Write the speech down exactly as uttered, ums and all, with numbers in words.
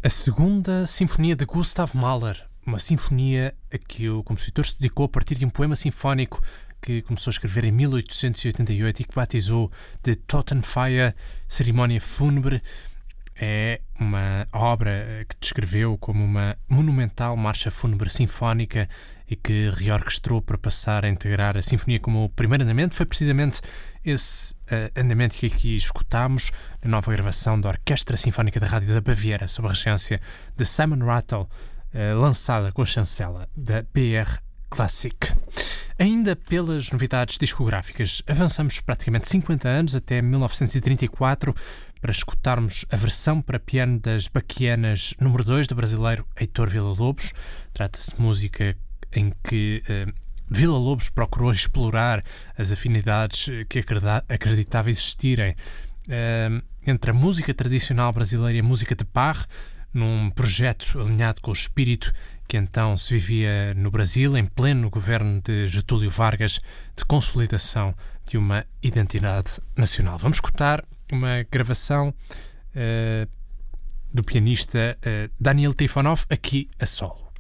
A segunda Sinfonia de Gustav Mahler, uma sinfonia a que o compositor se dedicou a partir de um poema sinfónico que começou a escrever em mil oitocentos e oitenta e oito e que batizou de Totenfeier, cerimónia fúnebre. É uma obra que descreveu como uma monumental marcha fúnebre sinfónica e que reorquestrou para passar a integrar a sinfonia como o primeiro andamento. Foi precisamente esse uh, andamento que aqui escutámos na nova gravação da Orquestra Sinfónica da Rádio da Baviera, sob a regência de Simon Rattle, uh, lançada com a chancela da B R Classic. Ainda pelas novidades discográficas, avançamos praticamente cinquenta anos, até mil novecentos e trinta e quatro, para escutarmos a versão para piano das Baquianas número dois do brasileiro Heitor Villa-Lobos. Trata-se de música em que uh, Villa-Lobos procurou explorar as afinidades que acreditava existirem uh, entre a música tradicional brasileira e a música de Bach, num projeto alinhado com o espírito que então se vivia no Brasil, em pleno governo de Getúlio Vargas, de consolidação de uma identidade nacional. Vamos escutar uma gravação uh, do pianista uh, Daniel Trifonov, aqui a solo.